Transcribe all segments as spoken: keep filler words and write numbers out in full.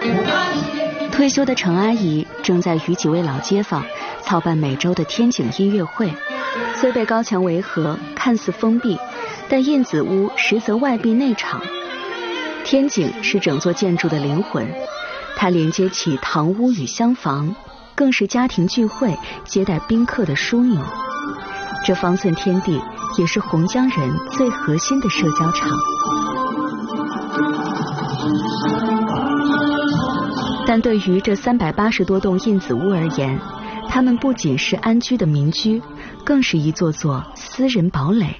退休的程阿姨正在与几位老街坊操办每周的天井音乐会。虽被高墙围合，看似封闭，但印子屋实则外闭内敞。天井是整座建筑的灵魂，它连接起堂屋与厢房，更是家庭聚会、接待宾客的枢纽。这方寸天地也是洪江人最核心的社交场。但对于这三百八十多栋印子屋而言，它们不仅是安居的民居，更是一座座私人堡垒。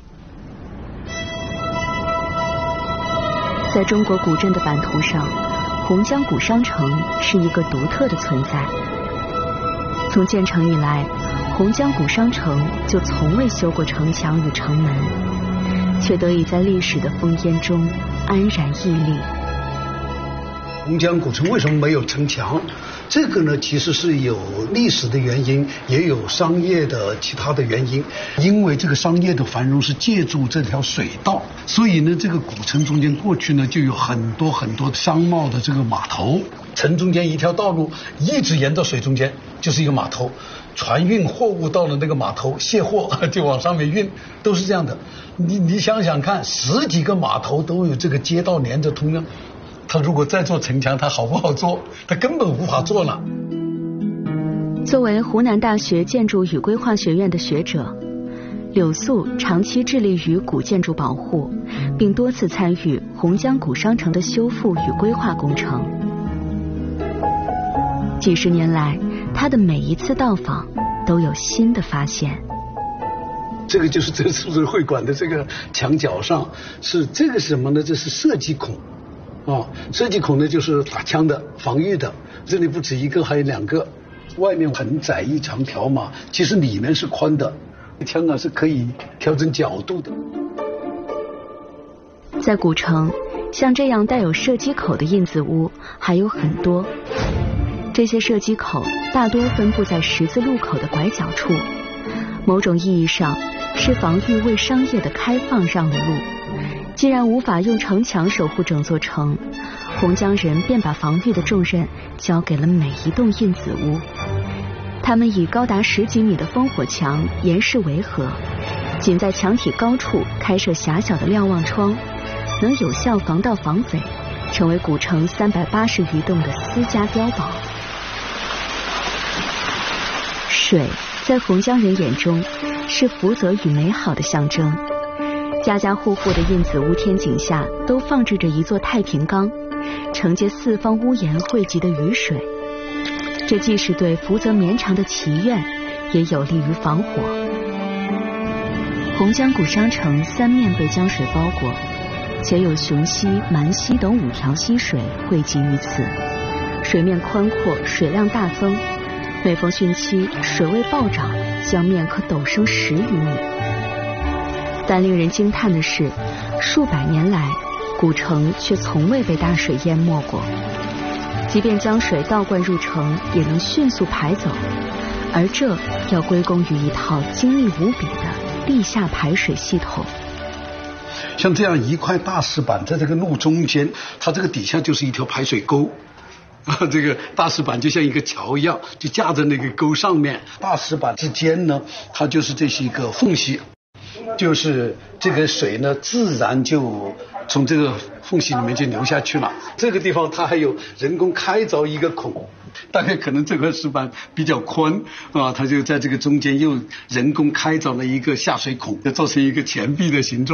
在中国古镇的版图上，洪江古商城是一个独特的存在。从建成以来，洪江古商城就从未修过城墙与城门，却得以在历史的烽烟中安然屹立。 洪江古城为什么没有城墙？这个呢，其实是有历史的原因，也有商业的其他的原因。因为这个商业的繁荣是借助这条水道，所以呢，这个古城中间过去呢就有很多很多商贸的这个码头。城中间一条道路一直沿着水中间就是一个码头，船运货物到了那个码头卸货就往上面运，都是这样的。你你想想看，十几个码头都有这个街道连着通呢。他如果再做城墙，他好不好做？他根本无法做了。 作为湖南大学建筑与规划学院的学者，柳素长期致力于古建筑保护，并多次参与洪江古商城的修复与规划工程。几十年来，他的每一次到访都有新的发现。 这个就是这次会馆的这个墙角上是这个是什么呢？这是射击孔。哦，射击孔呢就是打枪的、防御的，这里不止一个，还有两个。外面很窄一长条嘛，其实里面是宽的，枪啊是可以调整角度的。 在古城，像这样带有射击口的印子屋还有很多。这些射击口大多分布在十字路口的拐角处，某种意义上是防御为商业的开放让了路。既然无法用城墙守护整座城，洪江人便把防御的重任交给了每一栋印子屋。他们以高达十几米的烽火墙严实围合，仅在墙体高处开设狭小的瞭望窗，能有效防盗防匪，成为古城三百八十余栋的私家碉堡。水在洪江人眼中是福泽与美好的象征。家家户户的印子屋天井下都放置着一座太平缸，承接四方屋檐汇集的雨水。这既是对福泽绵长的祈愿，也有利于防火。洪江古商城三面被江水包裹，且有雄溪、蛮溪等五条溪水汇集于此，水面宽阔，水量大增。每逢汛期，水位暴涨，江面可陡升十余米。但令人惊叹的是，数百年来，古城却从未被大水淹没过。即便江水倒灌入城，也能迅速排走，而这要归功于一套精密无比的地下排水系统。 像这样一块大石板在这个路中间，它这个底下就是一条排水沟。这个大石板就像一个桥一样，就架在那个沟上面。大石板之间呢，它就是这是一个缝隙。就是这个水呢，自然就从这个缝隙里面就流下去了。这个地方它还有人工开凿一个孔，大概可能这块石板比较宽啊，它就在这个中间又人工开凿了一个下水孔，就造成一个钱币的形状。